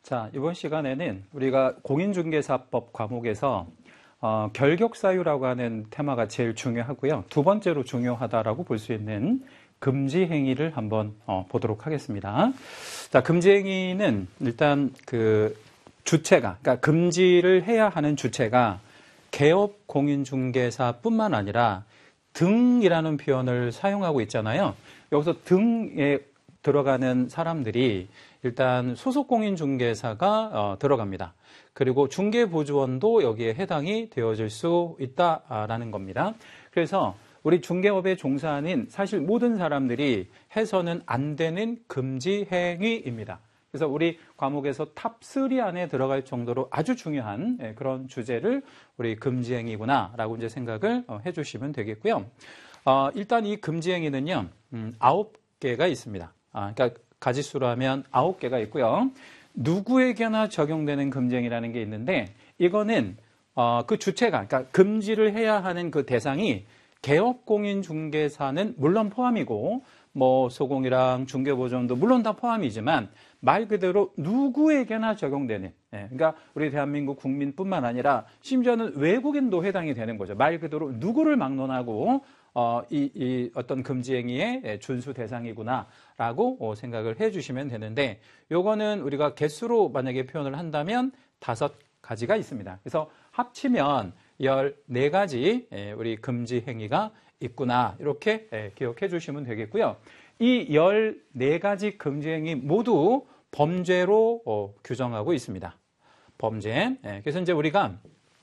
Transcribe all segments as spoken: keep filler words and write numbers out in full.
자, 이번 시간에는 우리가 공인중개사법 과목에서 어, 결격사유라고 하는 테마가 제일 중요하고요. 두 번째로 중요하다라고 볼 수 있는 금지행위를 한번 어, 보도록 하겠습니다. 자, 금지행위는 일단 그 주체가, 그러니까 금지를 해야 하는 주체가 개업 공인중개사뿐만 아니라 등이라는 표현을 사용하고 있잖아요. 여기서 등에 들어가는 사람들이 일단 소속공인중개사가 어, 들어갑니다. 그리고 중개보조원도 여기에 해당이 되어질 수 있다라는 겁니다. 그래서 우리 중개업에 종사하는 사실 모든 사람들이 해서는 안 되는 금지 행위입니다. 그래서 우리 과목에서 탑 쓰리 안에 들어갈 정도로 아주 중요한 그런 주제를 우리 금지행위구나라고 이제 생각을 해주시면 되겠고요. 어, 일단 이 금지행위는요, 음, 아홉 개가 있습니다. 아, 그러니까 가지수로 하면 아홉 개가 있고요. 누구에게나 적용되는 금지행위라는 게 있는데 이거는 어, 그 주체가, 그러니까 금지를 해야 하는 그 대상이 개업공인중개사는 물론 포함이고 뭐 소공이랑 중개보조원도 물론 다 포함이지만 말 그대로 누구에게나 적용되는, 예, 그러니까 우리 대한민국 국민뿐만 아니라 심지어는 외국인도 해당이 되는 거죠. 말 그대로 누구를 막론하고 어, 이, 이 어떤 금지행위의 준수 대상이구나라고 생각을 해주시면 되는데, 요거는 우리가 개수로 만약에 표현을 한다면 다섯 가지가 있습니다. 그래서 합치면 열네 가지 우리 금지행위가 있구나, 이렇게 기억해 주시면 되겠고요. 이 열네 가지 금지행위 모두 범죄로 어, 규정하고 있습니다. 범죄. 그래서 이제 우리가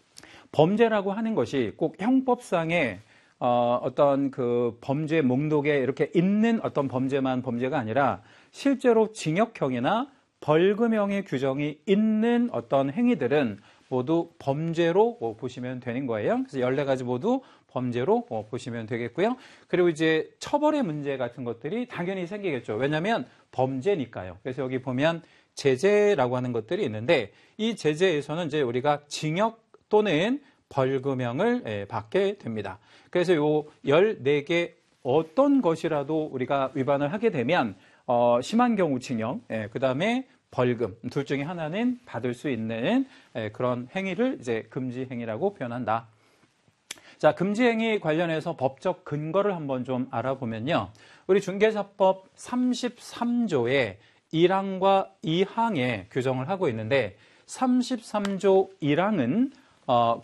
범죄라고 하는 것이 꼭 형법상의 어, 어떤 그 범죄 목록에 이렇게 있는 어떤 범죄만 범죄가 아니라 실제로 징역형이나 벌금형의 규정이 있는 어떤 행위들은 모두 범죄로 보시면 되는 거예요. 그래서 열네 가지 모두 범죄로 보시면 되겠고요. 그리고 이제 처벌의 문제 같은 것들이 당연히 생기겠죠. 왜냐하면 범죄니까요. 그래서 여기 보면 제재라고 하는 것들이 있는데 이 제재에서는 이제 우리가 징역 또는 벌금형을 받게 됩니다. 그래서 요 열네 개 어떤 것이라도 우리가 위반을 하게 되면 어, 심한 경우 징역, 예, 그 다음에 벌금, 둘 중에 하나는 받을 수 있는 예, 그런 행위를 이제 금지 행위라고 표현한다. 자, 금지 행위 관련해서 법적 근거를 한번 좀 알아보면요. 우리 중개사법 삼십삼 조의 일 항과 이 항에 규정을 하고 있는데 삼십삼 조 일 항은 어,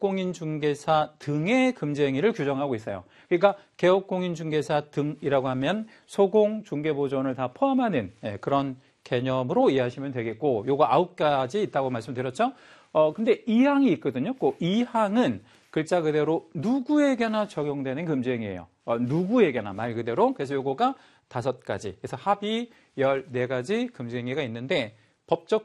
개업공인중개사 등의 금지행위를 규정하고 있어요. 그러니까 개업공인중개사 등이라고 하면 소공, 중개보조원을 다 포함하는 예, 그런 개념으로 이해하시면 되겠고, 요거 아홉 가지 있다고 말씀드렸죠. 어, 근데 이 항이 있거든요. 그 이 항은 글자 그대로 누구에게나 적용되는 금지행위예요. 어, 누구에게나 말 그대로. 그래서 요거가 다섯 가지. 그래서 합이 열네 가지 금지행위가 있는데 법적